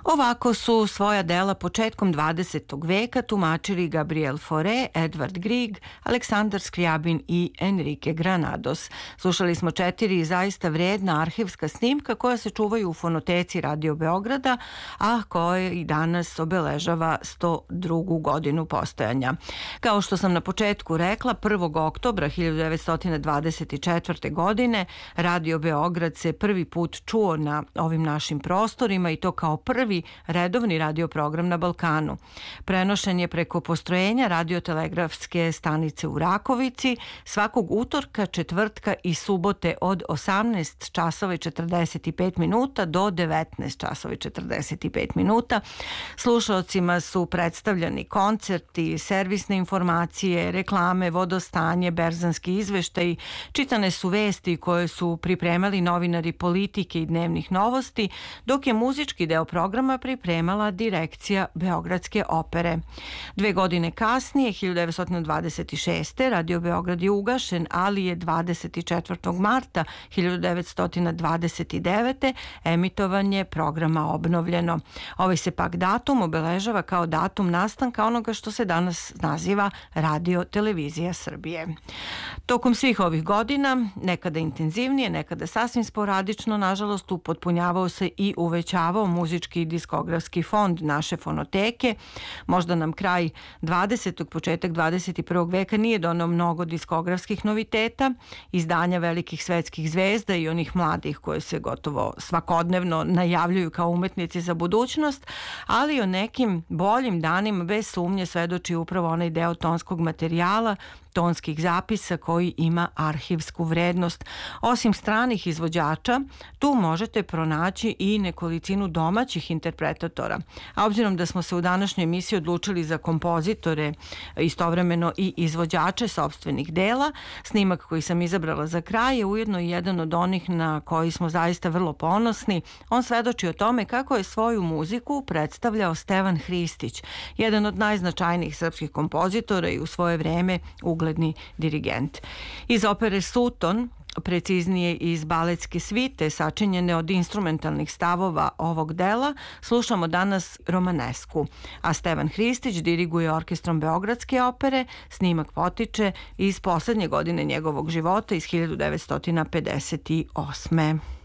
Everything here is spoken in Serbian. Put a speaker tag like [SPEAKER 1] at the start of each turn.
[SPEAKER 1] Ovako su svoja dela početkom 20. veka tumačili Gabriel Fauré, Edvard Grieg, Aleksandar Skrjabin i Enrique Granados. Slušali smo 4 zaista vredna arhivska snimka koja se čuvaju u fonoteci Radio Beograda, a koje i danas obeležava 102. godinu postojanja. Kao što sam na početku rekla, 1. oktobra 1924. godine Radio Beograd se prvi put čuo na ovim našim prostorima i to kao prvi redovni radioprogram na Balkanu. Prenošen je preko postrojenja radiotelegrafske stanice u Rakovici svakog utorka, četvrtka i subote od 18 časova i 45 minuta do 19 časova i 45 minuta. Slušalcima su predstavljani koncerti, servisne informacije, reklame, vodostanje, berzanski izveštaj, čitane su vesti koje su pripremali novinari politike i dnevnih novosti, dok je muzički deo programa pripremala direkcija Beogradske opere. 2 godine kasnije, 1926. Radio Beograd je ugašen, ali je 24. marta 1929. emitovanje programa obnovljeno. Ovaj se pak datum obeležava kao datum nastanka onoga što se danas naziva Radio Televizija Srbije. Tokom svih ovih godina, nekada intenzivnije, nekada sasvim sporadično, nažalost, upotpunjavao se i uvećavao muzički diskografski fond naše fonoteke. Možda nam kraj 20. početak 21. veka nije doneo mnogo diskografskih noviteta, izdanja velikih svetskih zvezda i onih mladih koje se gotovo svakodnevno najavljuju kao umetnici za budućnost, ali o nekim boljim danima bez sumnje svedoči upravo onaj deo tonskog materijala, tonskih zapisa koji ima arhivsku vrednost. Osim stranih izvođača, tu možete pronaći i nekolicinu domaćih interpretatora. A obzirom da smo se u današnjoj emisiji odlučili za kompozitore, istovremeno i izvođače sopstvenih dela, snimak koji sam izabrala za kraj je ujedno i jedan od onih na koji smo zaista vrlo ponosni. On svedoči o tome kako je svoju muziku predstavljao Stevan Hristić, jedan od najznačajnijih srpskih kompozitora i u svoje vreme ugledni dirigent. Iz opere Suton, preciznije iz baletske svite sačinjene od instrumentalnih stavova ovog dela, slušamo danas Romanesku, a Stevan Hristić diriguje orkestrom Beogradske opere. Snimak potiče iz poslednje godine njegovog života iz 1958.